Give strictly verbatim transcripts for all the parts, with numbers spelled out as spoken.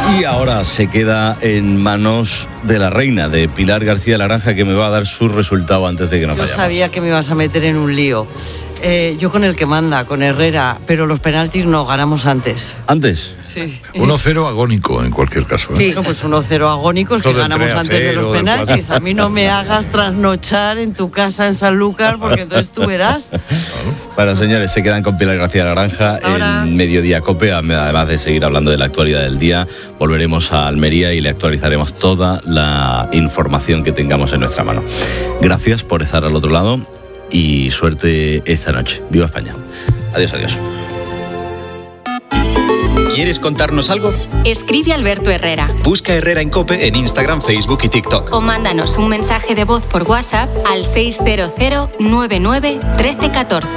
Y ahora se queda en manos de la reina, de Pilar García Laranja, que me va a dar su resultado antes de que nos Yo vayamos. sabía que me ibas a meter en un lío. Eh, yo con el que manda, con Herrera, pero los penaltis no, ganamos antes. ¿Antes? Sí. uno cero agónico en cualquier caso. ¿eh? Sí, no, pues uno cero agónico es que Todo ganamos entre a antes de cero, los del penaltis. cuatro. A mí no me hagas trasnochar en tu casa en Sanlúcar, porque entonces tú verás. Bueno, señores, se quedan con Pilar García Laranja Ahora. en Mediodía Cope. Además de seguir hablando de la actualidad del día, volveremos a Almería y le actualizaremos toda la información que tengamos en nuestra mano. Gracias por estar al otro lado y suerte esta noche. ¡Viva España! Adiós, adiós. ¿Quieres contarnos algo? Escribe a Alberto Herrera. Busca Herrera en COPE en Instagram, Facebook y TikTok. O mándanos un mensaje de voz por WhatsApp al seis cero cero nueve nueve uno tres uno cuatro.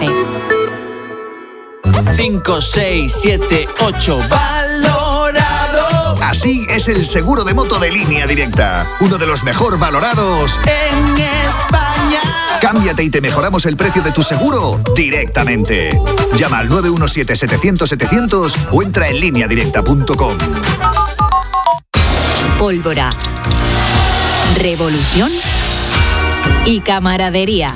cinco, seis, siete, ocho. ¡Valorado! Así es el seguro de moto de Línea Directa. Uno de los mejor valorados En España. Cámbiate y te mejoramos el precio de tu seguro directamente. Llama al nueve uno siete, setecientos, setecientos o entra en línea directa punto com. Pólvora, revolución y camaradería.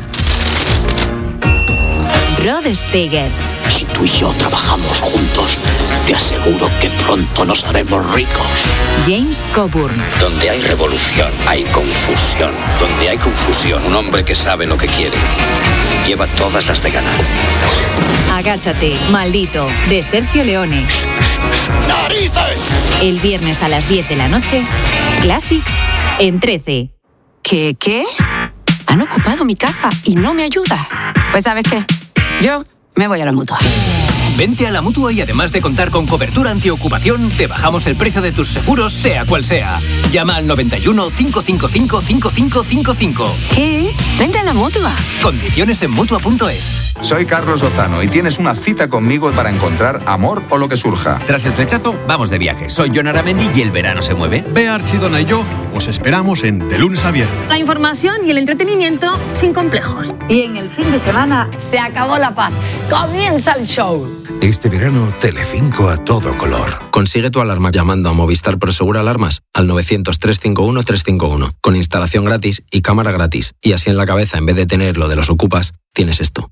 Rod Steiger. Si tú y yo trabajamos juntos, te aseguro que pronto nos haremos ricos. James Coburn. Donde hay revolución, hay confusión. Donde hay confusión, un hombre que sabe lo que quiere, lleva todas las de ganar. Agáchate, maldito, de Sergio Leone. ¡Narices! El viernes a las diez de la noche, Classics en trece. ¿Qué, qué? Han ocupado mi casa y no me ayuda. Pues ¿sabes qué? Yo me voy a la Mutua. Vente a la Mutua y además de contar con cobertura antiocupación, te bajamos el precio de tus seguros, sea cual sea. Llama al noventa y uno, cinco cinco cinco, cinco cinco cinco cinco. ¿Qué? Vente a la Mutua. Condiciones en Mutua punto es. Soy Carlos Lozano y tienes una cita conmigo para encontrar amor o lo que surja. Tras el flechazo, vamos de viaje. Soy Jon Aramendi y el verano se mueve. Bea Archidona y yo os esperamos en De Lunes a Viernes. La información y el entretenimiento sin complejos. Y en el fin de semana se acabó la paz. Comienza el show. Este verano, Telecinco a todo color. Consigue tu alarma llamando a Movistar Prosegur Alarmas al novecientos, trescientos cincuenta y uno, trescientos cincuenta y uno. Con instalación gratis y cámara gratis. Y así en la cabeza, en vez de tener lo de los ocupas, tienes esto.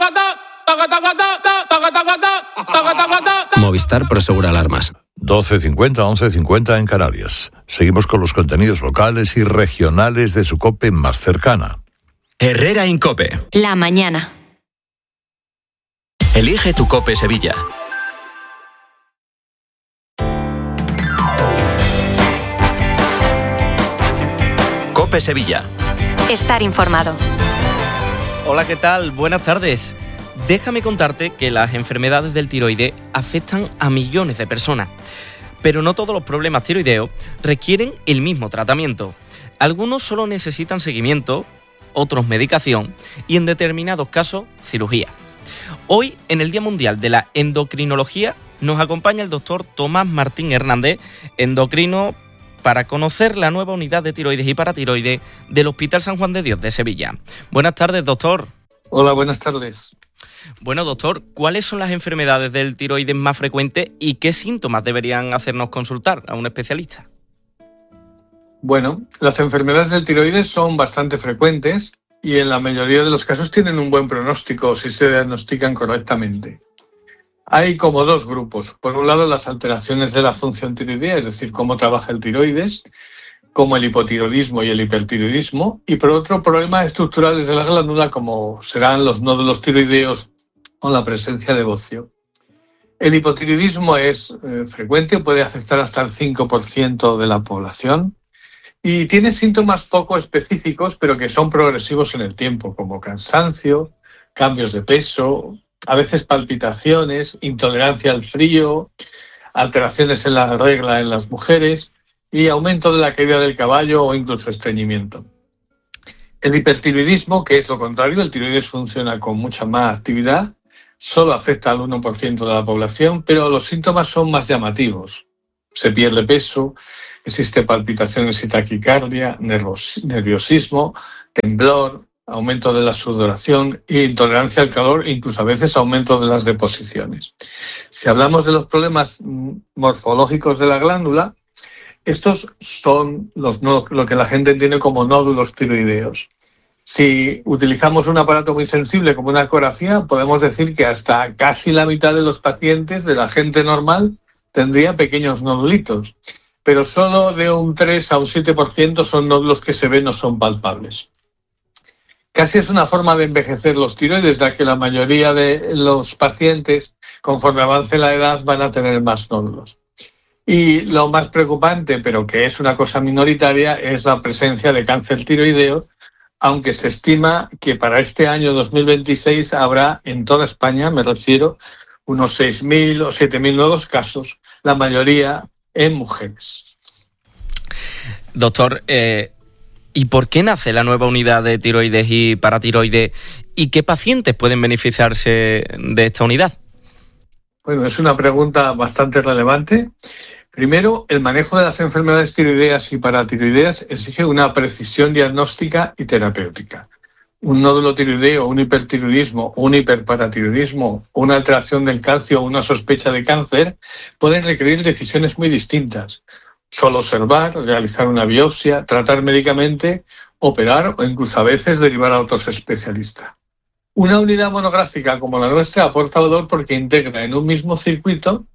Movistar Prosegur Alarmas. doce cincuenta, once cincuenta en Canarias. Seguimos con los contenidos locales y regionales de su COPE más cercana. Herrera en COPE. La mañana. Elige tu COPE Sevilla. COPE Sevilla. Estar informado. Hola, ¿qué tal? Buenas tardes. Déjame contarte que las enfermedades del tiroides afectan a millones de personas. Pero no todos los problemas tiroideos requieren el mismo tratamiento. Algunos solo necesitan seguimiento, otros medicación y en determinados casos cirugía. Hoy, en el Día Mundial de la Endocrinología, nos acompaña el doctor Tomás Martín Hernández, endocrino, para conocer la nueva unidad de tiroides y paratiroides del Hospital San Juan de Dios de Sevilla. Buenas tardes, doctor. Hola, buenas tardes. Bueno, doctor, ¿cuáles son las enfermedades del tiroides más frecuentes y qué síntomas deberían hacernos consultar a un especialista? Bueno, las enfermedades del tiroides son bastante frecuentes y en la mayoría de los casos tienen un buen pronóstico si se diagnostican correctamente. Hay como dos grupos. Por un lado, las alteraciones de la función tiroidea, es decir, cómo trabaja el tiroides, como el hipotiroidismo y el hipertiroidismo, y por otro, problemas estructurales de la glándula, como serán los nódulos tiroideos o la presencia de bocio. El hipotiroidismo es eh, frecuente, puede afectar hasta el cinco por ciento de la población, y tiene síntomas poco específicos, pero que son progresivos en el tiempo, como cansancio, cambios de peso, a veces palpitaciones, intolerancia al frío, alteraciones en la regla en las mujeres y aumento de la caída del caballo o incluso estreñimiento. El hipertiroidismo, que es lo contrario, el tiroides funciona con mucha más actividad, solo afecta al uno por ciento de la población, pero los síntomas son más llamativos. Se pierde peso, existe palpitaciones y taquicardia, nervos, nerviosismo, temblor, aumento de la sudoración e intolerancia al calor, incluso a veces aumento de las deposiciones. Si hablamos de los problemas morfológicos de la glándula, Estos son los, lo que la gente entiende como nódulos tiroideos. Si utilizamos un aparato muy sensible como una ecografía, podemos decir que hasta casi la mitad de los pacientes de la gente normal tendría pequeños nodulitos, pero solo de un tres a un siete por ciento son nódulos que se ven o son palpables. Casi es una forma de envejecer los tiroides, ya que la mayoría de los pacientes, conforme avance la edad, van a tener más nódulos. Y lo más preocupante, pero que es una cosa minoritaria, es la presencia de cáncer tiroideo, aunque se estima que para este año dos mil veintiséis habrá en toda España, me refiero, unos seis mil o siete mil nuevos casos, la mayoría en mujeres. Doctor, eh, ¿y por qué nace la nueva unidad de tiroides y paratiroides? ¿Y qué pacientes pueden beneficiarse de esta unidad? Bueno, es una pregunta bastante relevante. Primero, el manejo de las enfermedades tiroideas y paratiroideas exige una precisión diagnóstica y terapéutica. Un nódulo tiroideo, un hipertiroidismo, un hiperparatiroidismo, una alteración del calcio o una sospecha de cáncer pueden requerir decisiones muy distintas. Solo observar, realizar una biopsia, tratar médicamente, operar o incluso a veces derivar a otros especialistas. Una unidad monográfica como la nuestra aporta valor porque integra en un mismo circuito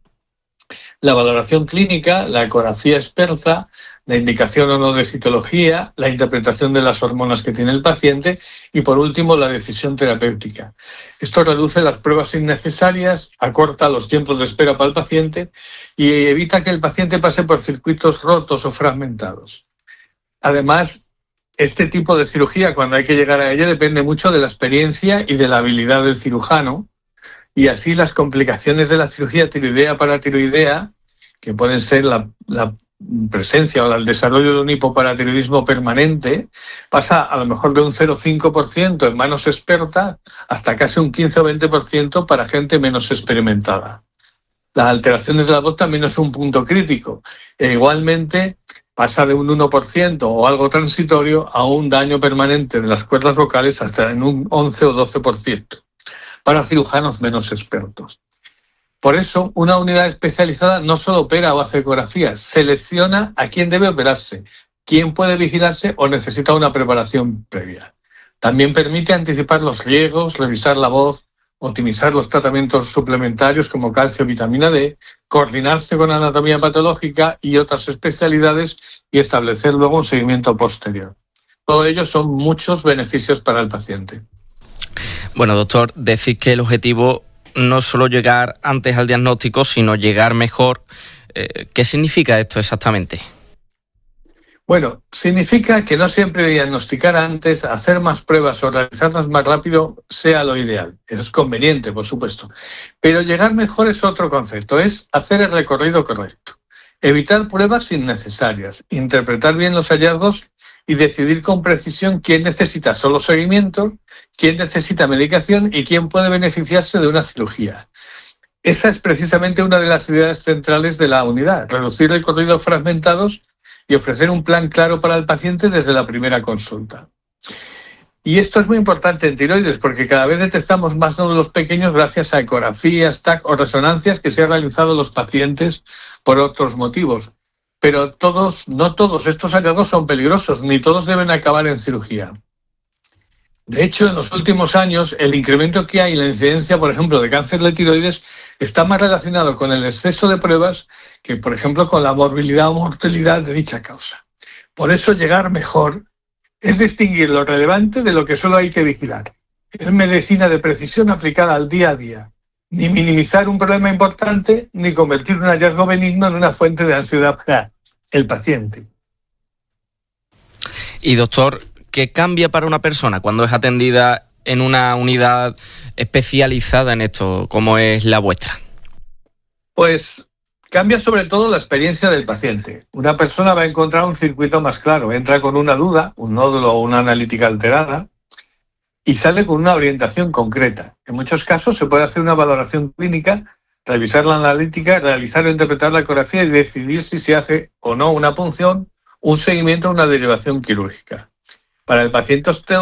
la valoración clínica, la ecografía experta, la indicación o no de citología, la interpretación de las hormonas que tiene el paciente y, por último, la decisión terapéutica. Esto reduce las pruebas innecesarias, acorta los tiempos de espera para el paciente y evita que el paciente pase por circuitos rotos o fragmentados. Además, este tipo de cirugía, cuando hay que llegar a ella, depende mucho de la experiencia y de la habilidad del cirujano. Y así las complicaciones de la cirugía tiroidea paratiroidea, que pueden ser la, la presencia o el desarrollo de un hipoparatiroidismo permanente, pasa a lo mejor de un cero coma cinco por ciento en manos expertas hasta casi un quince o veinte por ciento para gente menos experimentada. Las alteraciones de la voz también es un punto crítico. E igualmente pasa de un uno por ciento o algo transitorio a un daño permanente de las cuerdas vocales hasta en un once o doce por ciento. Para cirujanos menos expertos. Por eso, una unidad especializada no solo opera o hace ecografías, selecciona a quién debe operarse, quién puede vigilarse o necesita una preparación previa. También permite anticipar los riesgos, revisar la voz, optimizar los tratamientos suplementarios como calcio o vitamina D, coordinarse con anatomía patológica y otras especialidades y establecer luego un seguimiento posterior. Todo ello son muchos beneficios para el paciente. Bueno, doctor, decir que el objetivo no es solo llegar antes al diagnóstico, sino llegar mejor. Eh, ¿Qué significa esto exactamente? Bueno, significa que no siempre diagnosticar antes, hacer más pruebas o realizarlas más rápido sea lo ideal. Eso es conveniente, por supuesto. Pero llegar mejor es otro concepto, es hacer el recorrido correcto. Evitar pruebas innecesarias, interpretar bien los hallazgos y decidir con precisión quién necesita solo seguimiento, quién necesita medicación y quién puede beneficiarse de una cirugía. Esa es precisamente una de las ideas centrales de la unidad, reducir recorridos fragmentados y ofrecer un plan claro para el paciente desde la primera consulta. Y esto es muy importante en tiroides porque cada vez detectamos más nódulos pequeños gracias a ecografías, T A C o resonancias que se han realizado los pacientes por otros motivos. Pero todos, no todos estos hallazgos son peligrosos, ni todos deben acabar en cirugía. De hecho, en los últimos años, el incremento que hay en la incidencia, por ejemplo, de cáncer de tiroides está más relacionado con el exceso de pruebas que, por ejemplo, con la morbilidad o mortalidad de dicha causa. Por eso, llegar mejor es distinguir lo relevante de lo que solo hay que vigilar. Es medicina de precisión aplicada al día a día. Ni minimizar un problema importante, ni convertir un hallazgo benigno en una fuente de ansiedad para el paciente. Y doctor, ¿qué cambia para una persona cuando es atendida en una unidad especializada en esto, como es la vuestra? Pues cambia sobre todo la experiencia del paciente. Una persona va a encontrar un circuito más claro, entra con una duda, un nódulo o una analítica alterada, y sale con una orientación concreta. En muchos casos se puede hacer una valoración clínica, revisar la analítica, realizar o interpretar la ecografía y decidir si se hace o no una punción, un seguimiento o una derivación quirúrgica. Para el paciente